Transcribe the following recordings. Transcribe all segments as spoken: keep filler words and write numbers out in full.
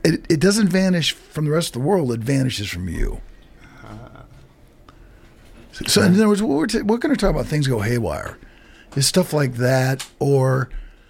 it, it doesn't vanish from the rest of the world. It vanishes from you. So, so in other words, we're, t- we're going to talk about things go haywire. It's stuff like that, or,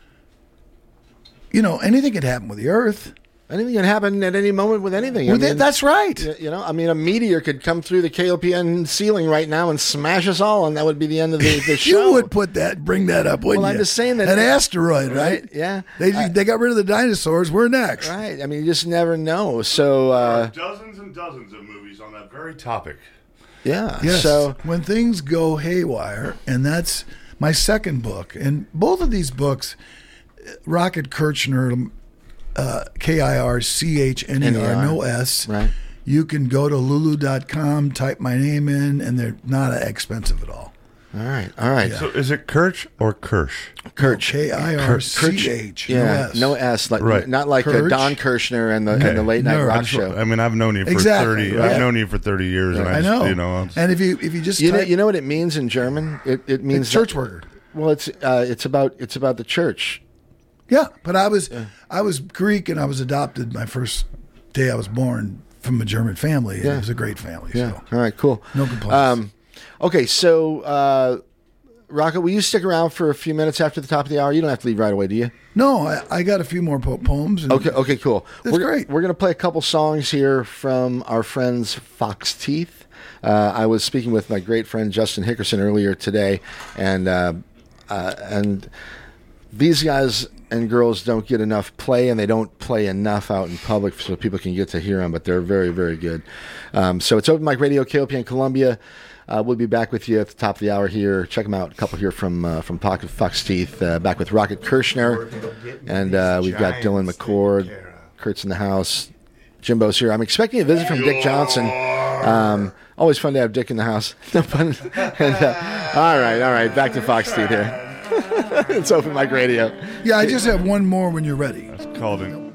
you know, anything could happen with the Earth. Anything can happen at any moment with anything. Well, I mean, that's right. You know, I mean, a meteor could come through the K O P N ceiling right now and smash us all, and that would be the end of the, the show. You would put that, bring that up, wouldn't well, you? I'm just saying that an asteroid, right? right? Yeah, they I, they got rid of the dinosaurs. We're next, right? I mean, you just never know. So uh, there are dozens and dozens of movies on that very topic. Yeah. Yes. So when things go haywire, and that's my second book, and both of these books, Rocket Kirchner. Uh, K I R C H N E R, no S. Right. You can go to lulu dot com, type my name in, and they're not expensive at all. All right, all right. Yeah. So is it Kirch or Kirsch? Kirch. K I R C H. Yeah, no S. no S. Like, right. Not like uh, Don Kirshner and the, okay. and the late night Nerd. rock show. I mean, I've known you for exactly, thirty. right. I've known you for thirty years, and I, I just, know. You know, and if you if you just you type, know, you know what it means in German? It it means it's church that, worker. Well, it's uh, it's about it's about the church. Yeah, but I was yeah. I was Greek, and I was adopted my first day I was born from a German family. And yeah. It was a great family. Yeah. So. All right. Cool. No complaints. Um, okay. So, uh, Rocket, will you stick around for a few minutes after the top of the hour? You don't have to leave right away, do you? No, I, I got a few more po- poems. And okay. Okay. Cool. That's we're, great. We're going to play a couple songs here from our friends Fox Teeth. Uh, I was speaking with my great friend Justin Hickerson earlier today, and uh, uh, and these guys and girls don't get enough play, and they don't play enough out in public so people can get to hear them, but they're very, very good. Um, so it's Open Mic Radio, K O P N Columbia. Uh, we'll be back with you at the top of the hour here. Check them out. A couple here from uh, from Pocket Fox Teeth. Uh, back with Rocket Kirshner, and uh, we've got Dylan McCord. Kurt's in the house. Jimbo's here. I'm expecting a visit from Dick Johnson. Um, always fun to have Dick in the house. and, uh, all right, all right. Back to Fox Teeth here. It's Open Mic Radio. Yeah, I just have one more when you're ready. That's called an